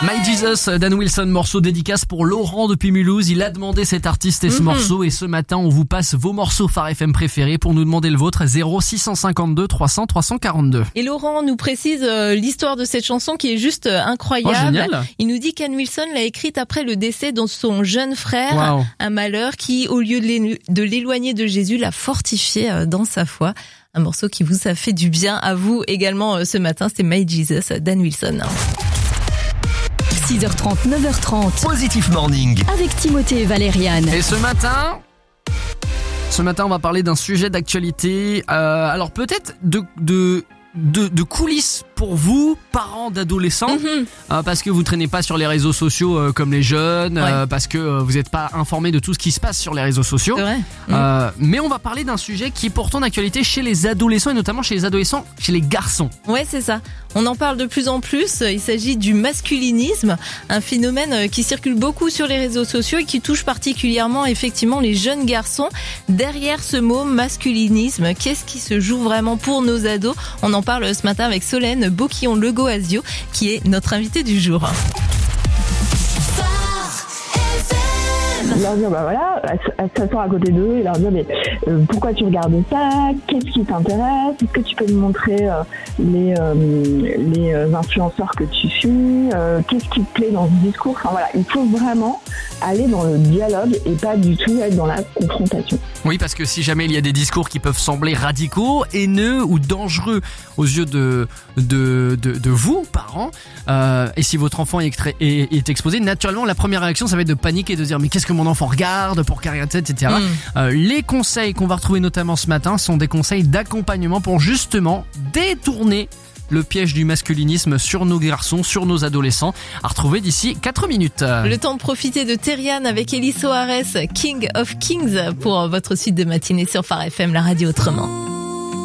My Jesus, Dan Wilson, morceau dédicace pour Laurent depuis Mulhouse. Il a demandé cet artiste et ce morceau, et ce matin on vous passe vos morceaux Phare FM préférés pour nous demander le vôtre. 0652 300 342. Et Laurent nous précise l'histoire de cette chanson qui est juste incroyable. Oh, génial. Il nous dit qu'Ann Wilson l'a écrite après le décès de son jeune frère. Wow. Un malheur qui, au lieu de l'éloigner de Jésus, l'a fortifié dans sa foi. Un morceau qui vous a fait du bien à vous également ce matin. C'était My Jesus, Dan Wilson. 6h30, 9h30. Positif Morning. Avec Timothée et Valériane. Et ce matin, on va parler d'un sujet d'actualité. Alors peut-être de coulisses pour vous, parents d'adolescents, parce que vous traînez pas sur les réseaux sociaux comme les jeunes, parce que vous n'êtes pas informés de tout ce qui se passe sur les réseaux sociaux. C'est vrai. Mais on va parler d'un sujet qui est pourtant d'actualité chez les adolescents, et notamment chez les adolescents, chez les garçons. Ouais, c'est ça. On en parle de plus en plus. Il s'agit du masculinisme, un phénomène qui circule beaucoup sur les réseaux sociaux et qui touche particulièrement effectivement les jeunes garçons. Derrière ce mot masculinisme, qu'est-ce qui se joue vraiment pour nos ados? On en parle ce matin avec Solène Boquillon-Legoasio, qui est notre invitée du jour. Leur dire voilà, s'asseoir à côté d'eux et leur dire mais pourquoi tu regardes ça, qu'est-ce qui t'intéresse, est-ce que tu peux me montrer les influenceurs que tu suis, qu'est-ce qui te plaît dans ce discours. Enfin voilà, il faut vraiment aller dans le dialogue et pas du tout être dans la confrontation. Oui, parce que si jamais il y a des discours qui peuvent sembler radicaux, haineux ou dangereux aux yeux de vous, parents, et si votre enfant est exposé, naturellement la première réaction ça va être de paniquer, de dire mais qu'est-ce que mon enfant regarde, pour quelle raison, etc. Les conseils qu'on va retrouver notamment ce matin sont des conseils d'accompagnement pour justement détourner le piège du masculinisme sur nos garçons, sur nos adolescents, à retrouver d'ici 4 minutes. Le temps de profiter de Terrian avec Elie Soares, King of Kings, pour votre suite de matinée sur Phare FM, la radio autrement.